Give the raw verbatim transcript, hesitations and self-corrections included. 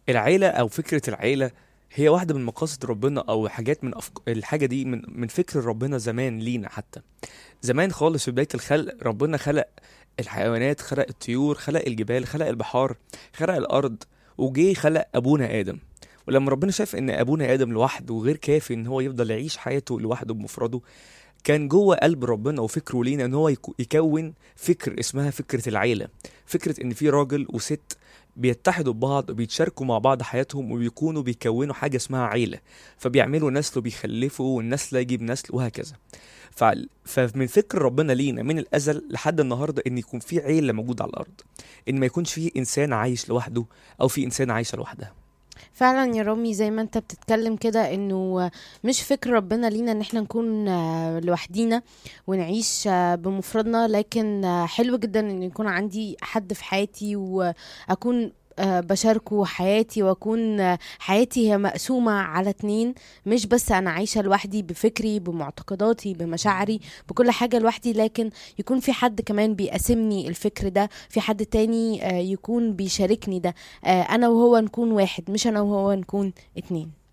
العيلة أو فكرة العيلة هي واحدة من مقاصد ربنا، أو حاجات من أفك... الحاجة دي من من فكر ربنا زمان لينا. حتى زمان خالص في بداية الخلق ربنا خلق الحيوانات، خلق الطيور، خلق الجبال، خلق البحار، خلق الأرض، وجي خلق أبونا آدم. ولما ربنا شاف إن أبونا آدم لوحده غير كافي إن هو يفضل يعيش حياته لوحده بمفرده، كان جوه قلب ربنا وفكره لينا ان هو يكو- يكون فكر اسمها فكرة العيلة. فكرة ان في راجل وست بيتحدوا ببعض، بيتشاركوا مع بعض حياتهم، وبيكونوا بيكونوا حاجة اسمها عيلة. فبيعملوا نسل وبيخلفوا، والنسل يجيب نسل، وهكذا. فع- فمن فكر ربنا لينا من الأزل لحد النهاردة إن يكون في عيلة موجودة على الأرض، إن ما يكونش في إنسان عايش لوحده أو في إنسان عايشة لوحدها. فعلا يا رامي، زي ما انت بتتكلم كده، انه مش فكر ربنا لينا ان احنا نكون آه، لوحدينا ونعيش آه، بمفردنا، لكن آه، حلو جدا ان يكون عندي حد في حياتي واكون آه، بشاركه حياتي، واكون آه، حياتي هي مقسومة على اتنين. مش بس انا عايشة لوحدي بفكري بمعتقداتي بمشاعري بكل حاجة لوحدي، لكن يكون في حد كمان بيقاسمني الفكر ده، في حد تاني آه، يكون بيشاركني ده. آه، انا وهو نكون واحد، مش انا وهو نكون اتنين.